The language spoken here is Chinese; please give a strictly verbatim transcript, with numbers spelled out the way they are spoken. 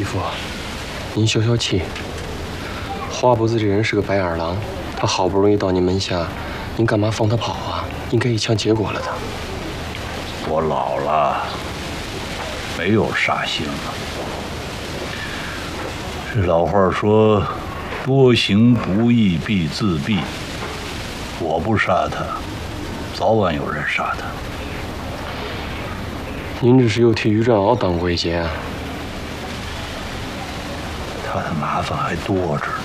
义父，您消消气。华伯子这人是个白眼狼，他好不容易到你门下，您干嘛放他跑啊？应该一枪结果了他。 我老了，没有杀心了。这老话说，多行不义必自毙。我不杀他，早晚有人杀他。 您这是又替于占鳌当过一劫啊？ 他的麻烦还多着呢。